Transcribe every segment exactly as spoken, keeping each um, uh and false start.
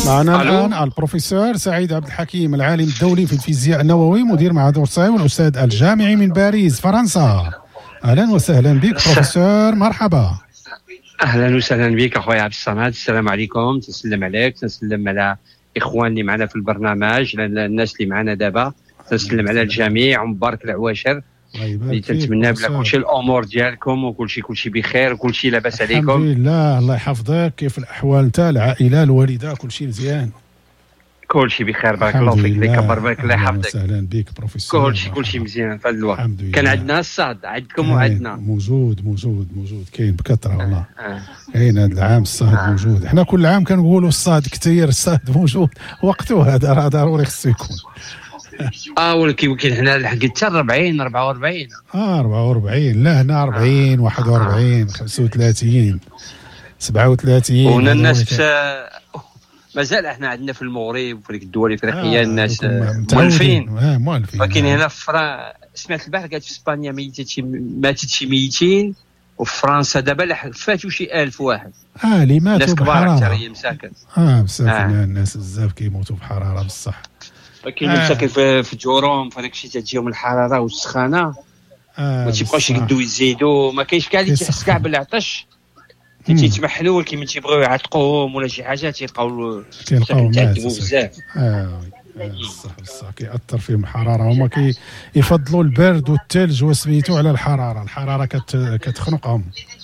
معنا الآن البروفيسور سعيد عبد الحكيم، العالم الدولي في الفيزياء النووي، مدير معهد أورساي والأستاذ الجامعي من باريس فرنسا. أهلا وسهلا بك بروفيسور، مرحبا. أهلا وسهلا بك أخويا عبد الصمد، السلام عليكم، تسلم عليك، تسلم على إخواني معنا في البرنامج، الناس اللي معنا دابا، تسلم على الجميع ومبارك العواشر. اللي تنتمنى بلا كلشي الامور ديالكم وكلشي كلشي بخير وكلشي لاباس عليكم. الحمد لله، الله يحفظك. كيف الاحوال نتاع العائله الوالده؟ كلشي مزيان؟ كلشي بخير، بارك الله فيك، الله يكبر بك، الله يحفظك. اهلا بك بروفيسور. كلشي كلشي مزيان في هذا الوقت. كان عندنا الصاد عندكم وعندنا موجود موجود موجود كاين بكثره والله. كاين هذا العام الصاد آه. موجود. احنا كل عام كنقولوا الصاد كثير، الصاد موجود، وقته هذا راه ضروري خصو يكون. اه ولكن يمكن حنا لحقت حتى أربعين أربعة وأربعين. اه أربعة وأربعين، لا هنا أربعين واحد وأربعين خمسة وثلاثين سبعة وثلاثين. وهنا الناس مازال احنا عندنا في المغرب وفي الدول الافريقيه آه الناس مولفين اه مولفين. ولكن هنا في فرنسا سمعت البارح قالت في اسبانيا ميتات شي ماتت شي ميتين، وفي فرنسا دابا فاتوا شي ألف واحد. اه اللي ماتوا بحراره. الناس كبار مساكن. اه بزاف آه. الناس بزاف كيموتوا بحراره بصح. كاين اللي مساكن في في جوروم في هذاك الشيء تجيهم الحراره والسخانه آه ما تيبقاوش يقدوا يزيدوا، ما كاينش كاع اللي تيحس كاع بالعطش تيتمحلوا، ولكن ملي تيبغيو يعتقوهم ولا شي حاجه تيلقاو تيلقاو تعذبوا بزاف. اه بصح بصح كيأثر فيهم الحراره. هما كيفضلوا البرد والثلج وسميتو على الحراره، الحراره كت كتخنقهم.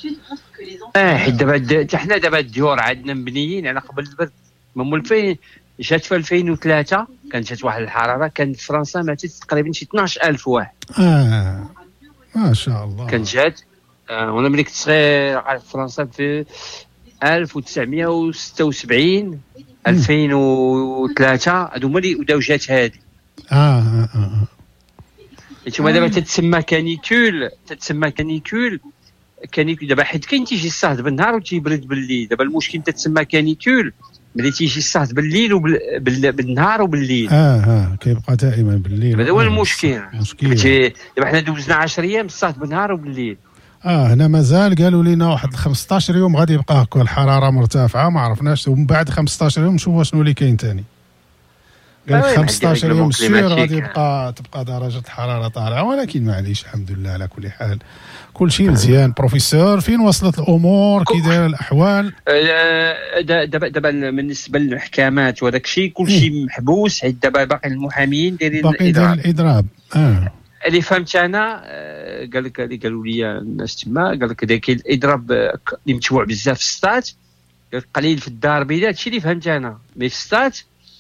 اه حيت دابا حتى حنا دابا الديور عندنا مبنيين على قبل البرد. من ألفين جات في ألفين وثلاثة كانت جات واحد الحراره، كان في فرنسا ماتت تقريبا شي اثناش ألف واحد. اه ما شاء الله. كانت جات آه وانا ملي كنت صغير في فرنسا في ألف وتسعمائة وستة وسبعين ألفين وثلاثة هادو هما اللي بداو جات هادي. اه اه اه انتما دابا تتسمى كانيكول، تتسمى كانيكول كانيكول دابا حيت كاين تيجي الصهد بالنهار وتيبرد بالليل. دابا المشكل تتسمى كانيكول ملي تيجي الصهد بالليل وبالنهار وبالليل. اه اه كيبقى دائما بالليل. هذا هو المشكل. المشكل دابا حنا دوزنا عشرة ايام الصهد بالنهار وبالليل. اه هنا مازال قالوا لنا واحد خمسطاش يوم غادي يبقى هكا الحراره مرتفعه، ما عرفناش، ومن بعد خمسطاش يوم نشوفوا شنو اللي كاين ثاني. قال لك خمسطاش يوم سير غادي يبقى تبقى درجه الحراره طالعه، ولكن معليش الحمد لله على كل حال كل شيء مزيان. بروفيسور فين وصلت الامور؟ كي دايره الاحوال؟ دابا دابا بالنسبه للمحكمات وداك الشيء كل شيء محبوس، حيت دابا باقي المحامين دايرين باقي داير الاضراب. اه اللي فهمت انا قال لك اللي قالوا لي الناس تما، قال لك كاين الاضراب اللي متبوع بزاف في السطات، قال لك قليل في الدار البيضاء. هادشي اللي فهمت انا. مي في السطات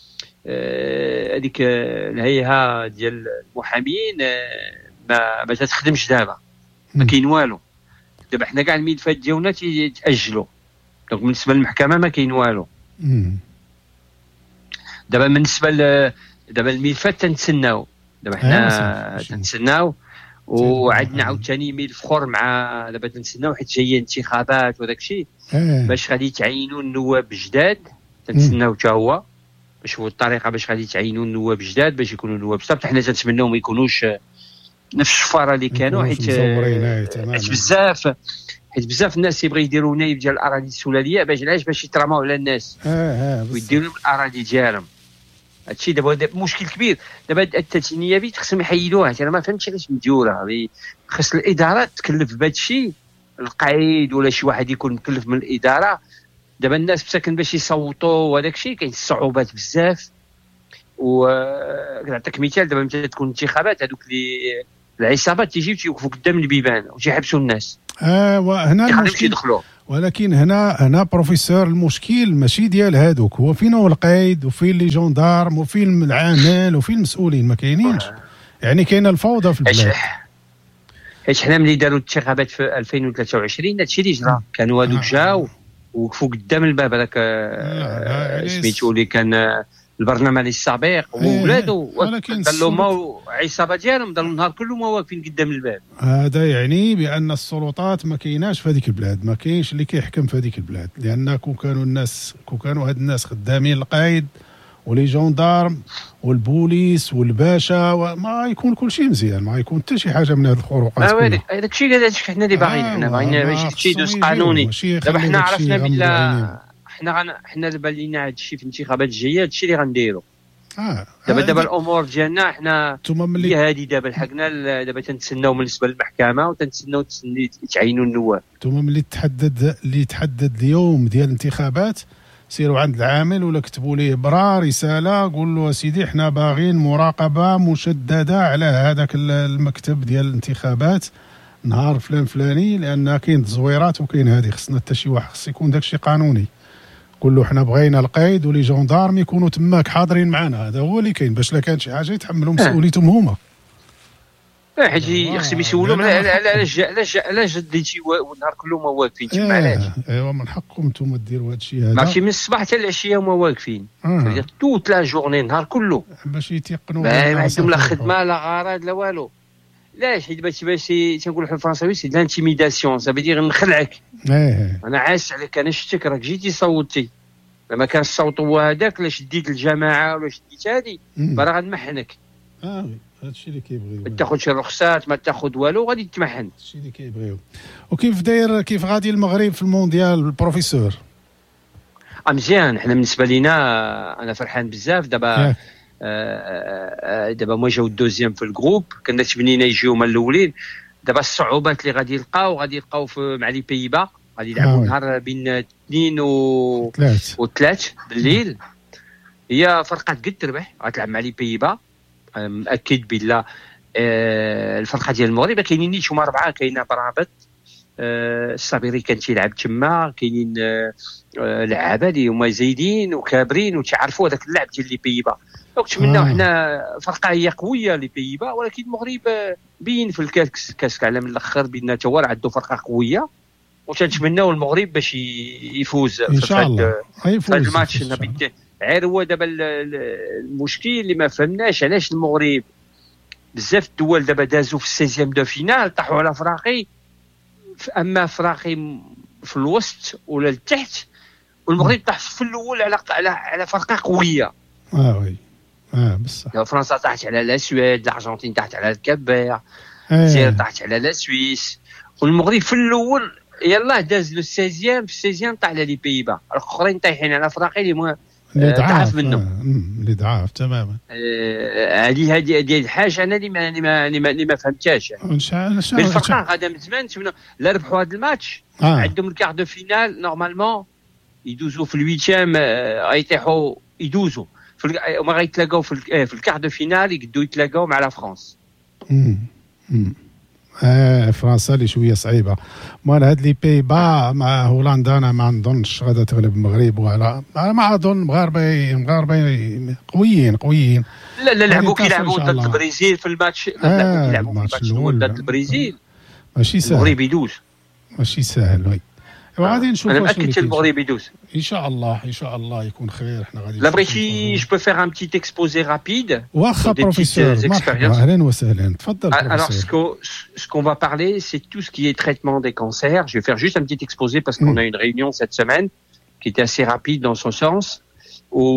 هذيك الهيئه ديال المحامين ما ما تخدمش دابا، ما كاين والو. دابا حنا كاع الملفات ديالنا تيتاجلوا، دونك بالنسبه للمحكمه ما كاين والو. دابا بالنسبه دابا الملفات تنتسناو، دابا حنا تنتسناو، وعندنا عاوتاني ملف اخر مع دابا تنتسناو حيت جايه انتخابات وداك الشيء باش غادي تعينوا النواب جداد. تنتسناو حتى هو باش هو الطريقه باش غادي تعينوا النواب جداد باش يكونوا نواب صافي. حنا تنتمناو ما يكونوش نفس الشفاره اللي كانوا، حيت حيت بزاف حيت بزاف الناس يبغي يديروا نايب ديال الاراضي السلاليه باش علاش باش يترماو على الناس اه اه ويديروا الاراضي ديالهم. هادشي دابا مشكل كبير. دابا التاتينيابيت خصهم يحيدوها. انا ما فهمتش علاش مديوره. خص الادارات تكلف بهذا الشيء، القايد ولا شي واحد يكون مكلف من الاداره. دابا الناس مساكن باش يصوتوا وهذاك الشيء كاين صعوبات بزاف. ونعطيك مثال، دابا متى تكون انتخابات هذوك اللي العصابات تيجيو تيوقفوا قدام البيبان وتيحبسوا الناس. اه وهنا المشكل يدخلوا. ولكن هنا هنا بروفيسور المشكل ماشي ديال هادوك، هو فين هو القايد وفين لي جوندارم وفين العامل وفين المسؤولين؟ ما كاينينش. يعني كاينه الفوضى في البلاد. حيت حنا ملي داروا الانتخابات في ألفين وثلاثة وعشرين هادشي اللي جرى، كانوا هادوك جاو ووقفوا قدام الباب هذاك سميتو اللي كان البرلماني السابق وولادو، قال لهم عصابه ديالهم ضلوا النهار كله ما واقفين قدام الباب. هذا يعني بان السلطات ما كايناش في هذيك البلاد، ما كاينش اللي كيحكم في هذيك البلاد، لان كون كانوا الناس كون كانوا هاد الناس خدامين القايد ولي جوندارم والبوليس والباشا ما يكون كل شيء مزيان، ما يكون حتى شي حاجه من هذه الخروقات. هذاك هذاك الشيء هذاك حنا اللي باغيين، حنا باغيين باش شي يدوز قانوني. دابا حنا عرفنا بلا حنا حنا دابا لينا هذا الشيء في الانتخابات الجايه، هذا الشيء اللي غنديروا. اه دابا دابا الامور ديالنا حنا ملي هي هذه دابا لحقنا دابا تنتسناو بالنسبه للمحكمه وتنتسناو يتعينوا النواب. نتوما ملي تحدد اللي تحدد اليوم ديال الانتخابات سيروا عند العامل ولا كتبوا ليه برا رساله قول له سيدي حنا باغيين مراقبه مشدده على هذاك المكتب ديال الانتخابات نهار فلان فلاني، لان كاين تزويرات وكاين هذه خصنا حتى شي واحد خص يكون داكشي قانوني. قول له حنا بغينا القيد ولي جوندارم يكونوا تماك حاضرين معنا، هذا هو اللي كاين باش لا كانت شي حاجه يتحملوا مسؤوليتهم هما. اه حيت خصهم يسولوا علاش علاش علاش ديتي النهار كله ما واقفين تما، علاش؟ ايوا من حقكم نتوما ديروا هذا الشيء هذا، ماشي من الصباح حتى العشيه هما واقفين، آه. توت لا جورني النهار كله باش يتيقنوا ما عندهم لا خدمه لا غرض لا والو. علاش؟ حيت باش باش تنقولوا حنا الفرنساوي سي لانتيميداسيون، سا فيدير نخلعك. ايه انا عايش عليك، انا شفتك راك جيتي صوتي، ما كانش الصوت هو هذاك، لا شديت الجماعه ولا شديت هذه راه غنمحنك. اه وي هذا الشيء اللي كيبغيو، ما تاخذش الرخصات ما تاخذ والو غادي تمحن. هذا الشيء اللي كيبغيو. وكيف داير كيف غادي المغرب في المونديال البروفيسور؟ اه مزيان، حنا بالنسبه لينا انا فرحان بزاف دابا. آه دابا ما جاو الدوزيام في الجروب، كنا تبنينا يجيو هما الاولين. دابا الصعوبات اللي غادي يلقاو غادي يلقاو مع لي بيبا، غادي يلعبوا آه نهار بين اثنين و وثلاث بالليل. هي فرقه قد تربح، غتلعب مع لي بيبا. مأكد بالله آه الفرقه ديال المغرب كاينين نيت هما اربعه، كاينه برابط آه الصابري كان تيلعب تما، كاينين آه لعابه اللي هما زايدين وكابرين وتعرفوا هذاك اللعب ديال لي بيبا. وكنتمناو حنا فرقه هي قويه لي بيبا، ولكن المغرب بين في الكاس كاس العالم الاخر بيننا تا هو راه عنده فرقه قويه، وتنتمناو المغرب باش يفوز ان شاء الله في هذا الماتش. غير هو دابا المشكل اللي ما فهمناش علاش المغرب بزاف الدول دابا دازوا في السيزيام دو فينال طاحوا على فراقي، اما فراقي في الوسط ولا لتحت، والمغرب طاح في الاول على على على فرقه قويه. اه وي اه بصح فرنسا طاحت على لا سويد، الارجنتين طاحت على الكابير، الجزائر طاحت على لا سويس، والمغرب في الاول يلاه داز لو سيزيام، في السيزيام طاح على لي بيبا، الاخرين طايحين على فراقي اللي اللي ضعاف منهم، اللي ضعاف تماما. هذه هذه هذه الحاجه انا اللي ما اللي ما, ما فهمتهاش. ان شاء الله بالفرقه غادا من زمان لا ربحوا هذا الماتش. آه. عندهم الكار دو فينال نورمالمون يدوزوا في الويتيام، غيطيحوا يدوزوا وما غيتلاقاو في في الكار دو فينال، يقدروا يتلاقاو مع لا فرنسا. امم اه فرنسا اللي شويه صعيبه. مال هاد لي بيبا مع هولندا انا ما نظنش غادا تغلب المغرب، وعلى ما اظن مغاربه مغاربه قويين قويين. لا لا لعبوا كيلعبوا ضد البرازيل في الماتش، لعبوا كيلعبوا في الماتش الاول ضد البرازيل، ماشي سهل. المغرب يدوز ماشي سهل. وي وغادي نشوف انا مأكد المغرب يدوز ان شاء الله. ان شاء الله يكون خير. احنا غادي لا بغيتي جو بو فير ان بتيت اكسبوزي رابيد. واخا بروفيسور مرحبا اهلا وسهلا تفضل بروفيسور. Alors ce qu'on ce qu'on va parler c'est tout ce qui est traitement des cancers. Je vais faire juste un petit exposé parce qu'on a une réunion cette semaine qui était assez rapide dans son sens, où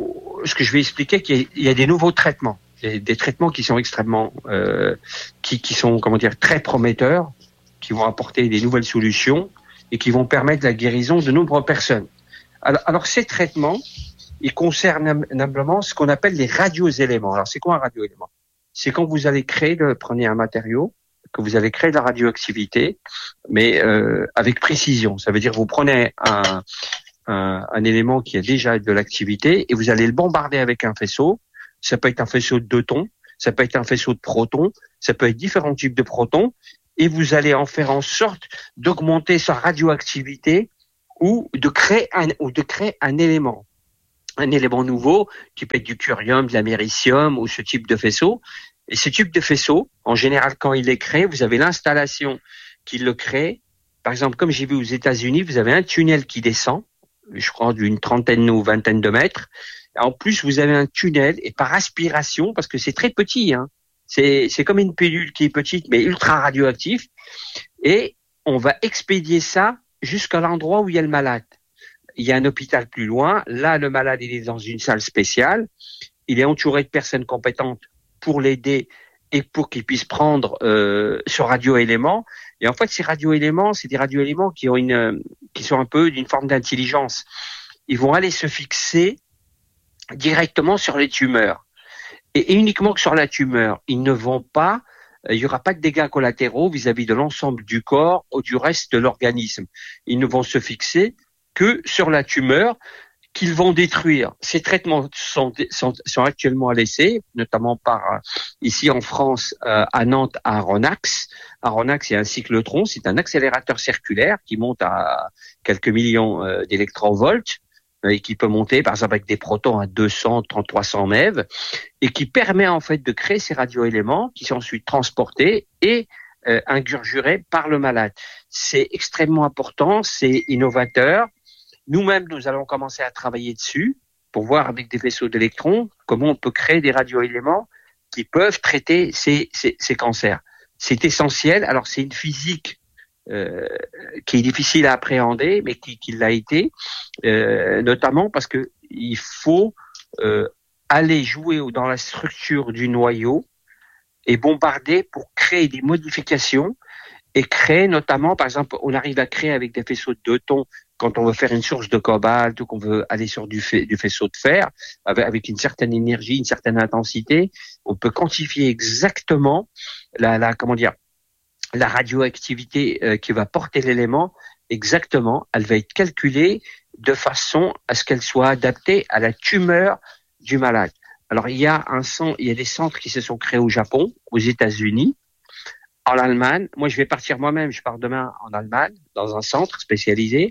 ce que je vais expliquer qu'il y a, il y a des nouveaux traitements, des, des traitements qui sont extrêmement euh, qui qui sont comment dire très prometteurs, qui vont apporter des nouvelles solutions et qui vont permettre la guérison de nombreuses personnes. Alors, alors ces traitements, ils concernent simplement ce qu'on appelle les radioéléments. Alors c'est quoi un radioélément? C'est quand vous allez créer, le, prenez un matériau, que vous allez créer de la radioactivité, mais euh, avec précision. Ça veut dire que vous prenez un, un, un élément qui a déjà de l'activité et vous allez le bombarder avec un faisceau. Ça peut être un faisceau de deux tons, ça peut être un faisceau de protons, ça peut être différents types de protons, et vous allez en faire en sorte d'augmenter sa radioactivité ou de créer un, ou de créer un élément. Un élément nouveau qui peut être du curium, de l'américium ou ce type de faisceau. Et ce type de faisceau, en général, quand il est créé, vous avez l'installation qui le crée. Par exemple, comme j'ai vu aux États-Unis, vous avez un tunnel qui descend, je crois d'une trentaine ou vingtaine de mètres. En plus, vous avez un tunnel et par aspiration, parce que c'est très petit, hein. C'est, c'est comme une pilule qui est petite mais ultra radioactive, et on va expédier ça jusqu'à l'endroit où il y a le malade. Il y a un hôpital plus loin. Là, le malade, il est dans une salle spéciale. Il est entouré de personnes compétentes pour l'aider et pour qu'il puisse prendre euh, ce radioélément. Et en fait, ces radioéléments, c'est des radioéléments qui ont une, qui sont un peu d'une forme d'intelligence. ils vont aller se fixer directement sur les tumeurs. Et, et uniquement que sur la tumeur. Ils ne vont pas, il n'y aura pas de dégâts collatéraux vis-à-vis de l'ensemble du corps ou du reste de l'organisme. Ils ne vont se fixer que sur la tumeur qu'ils vont détruire. Ces traitements sont, sont, sont actuellement à l'essai, notamment par, ici en France, euh, à Nantes, à Aronax. Aronax, c'est un cyclotron, c'est un accélérateur circulaire qui monte à quelques millions euh, d'électronvolts euh, et qui peut monter, par exemple, avec des protons à deux cents, trois cents MeV et qui permet en fait de créer ces radioéléments qui sont ensuite transportés et euh, ingurgirés par le malade. C'est extrêmement important, c'est innovateur. Nous-mêmes, nous allons commencer à travailler dessus pour voir avec des vaisseaux d'électrons comment on peut créer des radioéléments qui peuvent traiter ces, ces, ces cancers. C'est essentiel. Alors, c'est une physique euh, qui est difficile à appréhender, mais qui, qui l'a été, euh, notamment parce que il faut euh, aller jouer dans la structure du noyau et bombarder pour créer des modifications et créer notamment, par exemple, on arrive à créer avec des faisceaux de deux tons quand on veut faire une source de cobalt ou qu'on veut aller sur du, fa- du faisceau de fer avec, avec une certaine énergie, une certaine intensité, on peut quantifier exactement la, la comment dire, la radioactivité euh, qui va porter l'élément. Exactement, elle va être calculée de façon à ce qu'elle soit adaptée à la tumeur du malade. Alors il y a un centre, il y a des centres qui se sont créés au Japon, aux États-Unis, en Allemagne. Moi, je vais partir moi-même. Je pars demain en Allemagne, dans un centre spécialisé.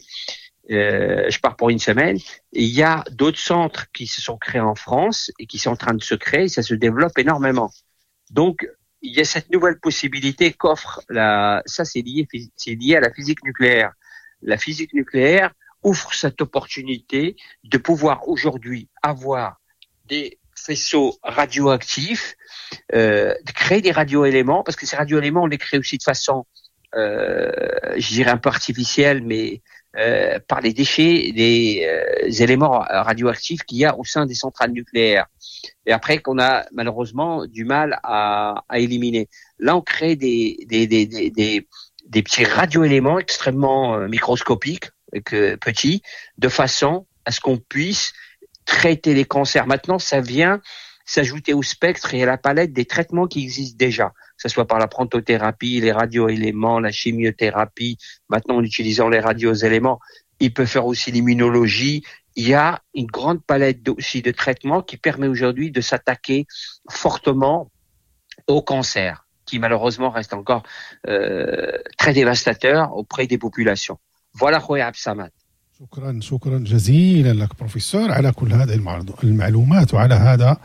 Euh, je pars pour une semaine. Et il y a d'autres centres qui se sont créés en France et qui sont en train de se créer. Et ça se développe énormément. Donc, il y a cette nouvelle possibilité qu'offre la. Ça, c'est lié, c'est lié à la physique nucléaire. La physique nucléaire offre cette opportunité de pouvoir aujourd'hui avoir des faisceaux radioactifs, euh, de créer des radioéléments, parce que ces radioéléments, on les crée aussi de façon, euh, je dirais un peu artificielle, mais euh, par les déchets, les euh, éléments radioactifs qu'il y a au sein des centrales nucléaires. Et après qu'on a malheureusement du mal à, à éliminer. Là, on crée des, des, des, des, des, des petits radioéléments extrêmement microscopiques, que, petits, de façon à ce qu'on puisse traiter les cancers. Maintenant, ça vient s'ajouter au spectre et à la palette des traitements qui existent déjà, que ce soit par la prontothérapie, les radioéléments, la chimiothérapie, maintenant en utilisant les radioéléments. Il peut faire aussi l'immunologie. Il y a une grande palette aussi de traitements qui permet aujourd'hui de s'attaquer fortement au cancer, qui malheureusement reste encore euh, très dévastateur auprès des populations. Voilà, Khoya Absamad. شكرا شكرا جزيلا لك بروفيسور على كل هذه المعلومات وعلى هذا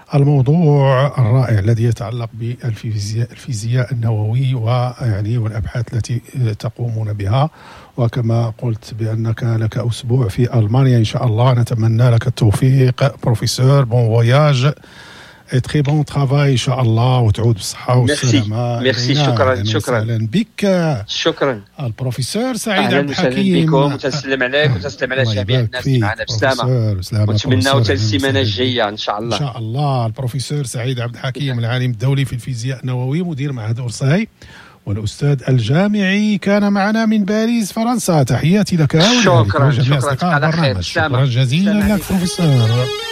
الموضوع الرائع الذي يتعلق بالفيزياء الفيزياء النووي ويعني والابحاث التي تقومون بها. وكما قلت بانك لك اسبوع في المانيا ان شاء الله، نتمنى لك التوفيق بروفيسور. بون فواياج et très bon travail ان شاء الله، وتعود بالصحه والسلامه. ميرسي شكرا شكرا اهلا بك. شكرا البروفيسور سعيد عبد الحكيم. الحكيم بكم وتسلم عليك وتسلم على جميع الناس اللي معنا بسلامه، ونتمنى حتى السيمانه الجايه ان شاء الله. ان شاء الله. البروفيسور سعيد عبد الحكيم العالم الدولي في الفيزياء النووي، مدير معهد أورساي والأستاذ الجامعي، كان معنا من باريس فرنسا. تحياتي لك شكرا وجميع شكرا أصدقاء البرنامج. شكرا جزيلا لك بروفيسور.